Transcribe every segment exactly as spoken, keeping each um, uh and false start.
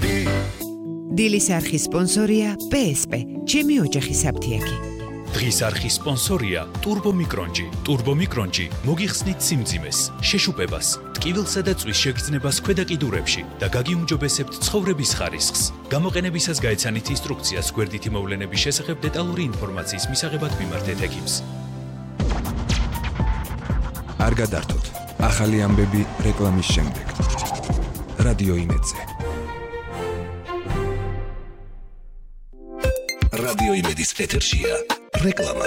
გზები. დილის არხის სპონსორია პე ეს პე, ჩემი ოჯახის აფთიაქი. დღის არხის სპონსორია ტურბო მიკრონჯი. ტურბო მიკრონჯი მოგიხსნით სიმძიმეს, შეშუპებას, ტკივილსა და წვის შეგრძნებას ქვედა კიდურებში და გაგიუმჯობესებთ ცხოვრების ხარისხს. გამოყენებისას გაეცანით ინსტრუქციას გვერდითი მოვლენების შესახებ დეტალური ინფორმაციის მისაღებად მიმართეთ ექიმს. არ გადართოთ. ახალი ამბები რეკლამის შემდეგ. რადიო იმედზე. რადიო იმედის ეთერშია რეკლამა.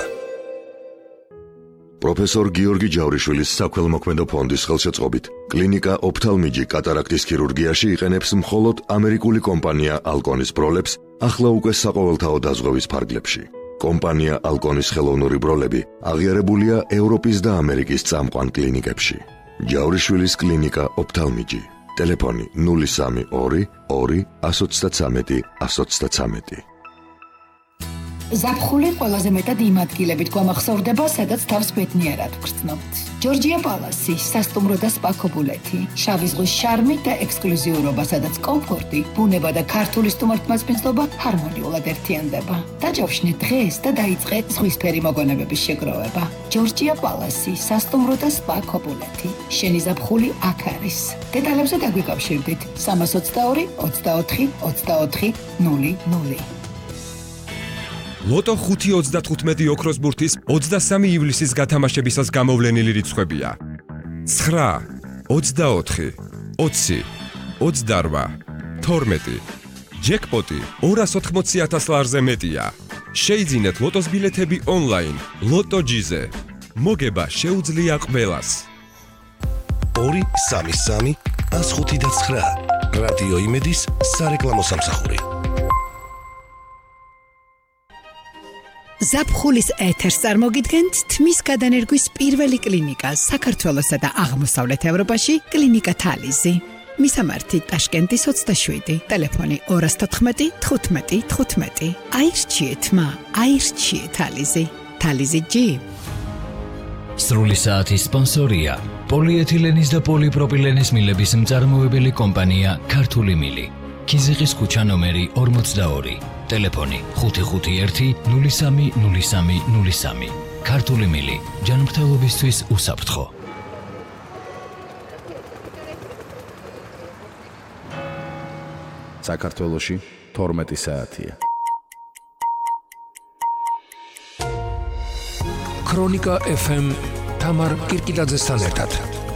პროფესორ გიორგი ჯავრიშვილის საქველმოქმედო ფონდის ხელშეწყობით კლინიკა ოფთალმიჯი კატარაქტის ქირურგიაში იყენებს მხოლოდ ამერიკული კომპანია ალკონის ბროლებს ახლა უკვე საყოველთაო დაზღვევის ფარგლებში. კომპანია ალკონის ხელოვნური ბროლები აღიარებულია ევროპის და ამერიკის წამყვან კლინიკებში. ჯავრიშვილის კლინიკა ოფთალმიჯი. ტელეფონი ნული სამი ორი ორი εκατო ოცდათვრამეტი εκατო ოცდათვრამეტი. ზაფხული ყველაზე მეტად იმ ადგილებით გვამახსოვრდება, სადაც თავს ბედნიერად ვგრძნობთ. ჯორჯია პალასი, სასტუმრო და სპა ქობულეთი, შავი ზღვის შარმი და ექსკლუზიურობა, სადაც კომფორტი, ბუნება და ქართული სტუმართმასპინძლობა ჰარმონიულად ერთიანდება. დაჯავშნე დღეს და დაიწყე ზღვისფერი მოგონებების შეგროვება. ჯორჯია პალასი, სასტუმრო და სპა ქობულეთი. შენი ზაფხული აქ არის. დეტალებზე დაგვიკავშირდით სამას ოცდაორი ოცდაოთხი ოცდაოთხი ნული ნული. ლოტო ხუთი ოცდათხუთმეტი ოქროს ბურთის ოცდასამი ივლისის გათამაშებისას გამოვლენილი რიცხვებია: ცხრა, ოცდაოთხი, ოცი, ოცდარვა, თორმეტი. ჯეკპოტი ორას ოთხმოცი ათას ლარზე მეტია. შეიძინეთ ლოტოს ბილეთები ონლაინ ლოტოჯიზე. მოგება შეუძლია ყველას. ორი სამი სამი ას ხუთი და ცხრა. რადიო იმედის სარეკლამო სამსახური. ზაფხულის ეთერს წარმოგიდგენთ თმის გადანერგვის პირველი კლინიკა საქართველოსა და აღმოსავლეთ ევროპაში კლინიკა თალიზი. მისამართი ტაშკენტის ოცდაშვიდი, ტელეფონი ორას თოთხმეტი თხუთმეტი თხუთმეტი. აირჩიეთ მა, აირჩიეთ თალიზი. თალიზი ჯი. სრული საათის სპონსორია პოლიეთილენის და პოლიპროპილენის მილების მწარმოებელი კომპანია ქართული მილი. ქიზიყის ქუჩა ნომერი ორმოცდაორი. ტელეფონი ხუთი ხუთი ერთი ნული სამი ნული სამი ნული სამი. ქართული მილი ჯანმრთელობისთვის უსაფრთხო. საქართველოში თორმეტი საათია. ქრონიკა ეფ ემ თამარ კირკილაძესთან ერთად.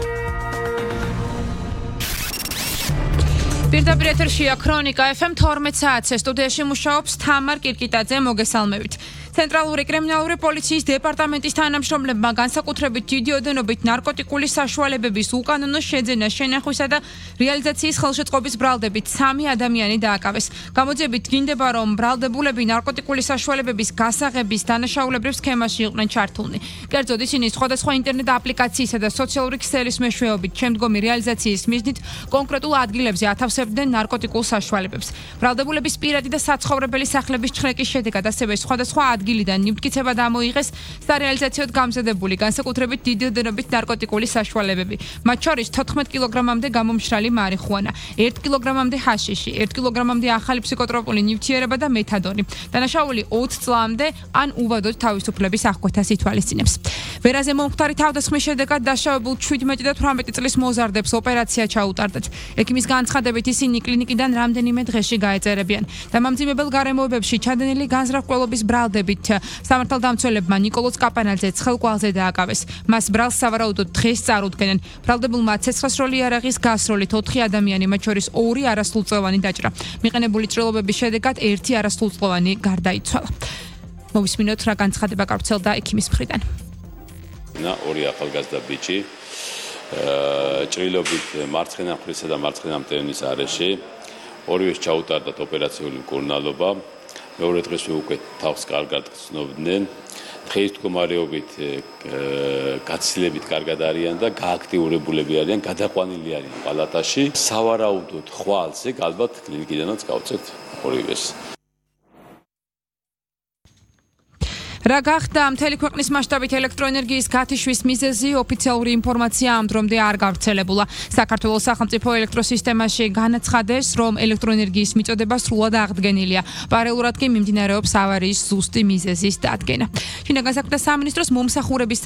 პირდაპირ ეთერშია ქრონიკა ეფ ემ თორმეტ საათზე სტუდიაში მუშაობს თამარ კირკიტაძე, მოგესალმებით. ცენტრალური კრიმინალური პოლიციის დეპარტამენტის თანამშრომლებმა განსაკუთრებით დიდი ოდენობით ნარკოტიკული საშუალებების უკანონო შეძენა, შენახვისა და რეალიზაციის ხელშეწყობის ბრალდებით სამი ადამიანი დააკავეს. გამოძიებით გინდება, რომ ბრალდებულები ნარკოტიკული საშუალებების გასაღების დანაშაულებრივ სქემაში იყვნენ ჩართულნი. კერძოდ ისინი სხვადასხვა ინტერნეტ აპლიკაციისა და სოციალური ქსელის მეშვეობით შემდგომი რეალიზაციის მიზნით კონკრეტულ ადგილებზე ათავსებდნენ ნარკოტიკულ საშუალებებს. ბრალდებულების პირადი და საცხოვრებელი სახლების ჩხრეკის შედეგად ასევე სხვადასხვა ადგილიდან ნივთკიცება დამოიღეს სარეალიზაციოდ გამზადებული განსაკუთრებით დიდი ოდენობით ნარკოტიკული საშუალებები. მათ შორის თოთხმეტ კილოგრამამდე გამომშრალი მარიხუანა, ერთ კილოგრამამდე ჰაშიში, ერთ კილოგრამამდე ახალი ფსიქოტროპული ნივთიერება და მეთადონი. დანაშაული ოცი წლამდე ან უვადოდ თავისუფლების აღკვეთას ითვალისწინებს. ვერაზე მომხდარი თავდასხმის შედეგად დაშავებულ შვიდმეტი და თვრამეტი წლის მოზარდებს ოპერაცია ჩაუტარდათ. ექიმის განცხადებით ისინი კლინიკიდან რამდენიმე დღეში გაეწერებიან. დამამძიმებელ გარემოებებში ჩადენილი განზრახ-კვლელობის ბრალდებით სამართალდამცველებმა ნიკოლოზ კაპანაძე ცხელკვალზე დააკავეს. მას ბრალს სავარაუდოდ დღეს წარუდგენენ. ბრალდებულმა ცეცხლსროლი იარაღის გასროლით ოთხი ადამიანი, მათ შორის ორი არასრულწლოვანი დაჭრა. მიყენებული ჭრილობების შედეგად ერთი არასრულწლოვანი გარდაიცვალა. მოვისმინოთ რა განცხადება გავრცელდა ექიმის მხრიდან. ორი ახალგაზრდა ბიჭი ჭრილობით მარცხენა მხრისა და მარცხენა მტევნის არეში ორივეს ჩაუტარდათ ოპერაციული მკურნალობა. მეორე დღეს უკვე თავს კარგად გრძნობდნენ. დღეს მდგომარეობით გაცილებით კარგად არიან და გააქტიურებულები არიან, გადაყვანილი არიან პალატაში. სავარაუდოდ ხვალზე ალბათ კლინიკიდანაც გავწევთ ორივეს. რა გახდა მთელი ქვეყნის მასშტაბით ელექტროენერგიის გათიშვის მიზეზი, ოფიციალური ინფორმაცია ამ დრომდე არ გავრცელებულა. საქართველოს სახელმწიფო ელექტროსისტემაში განაცხადეს, რომ ელექტროენერგიის მიწოდება სრულად აღდგენილია. პარალელურად კი მიმდინარეობს ავარიის ზუსტი მიზეზის დადგენა. შინაგან საქმეთა სამინისტროს მომსახურების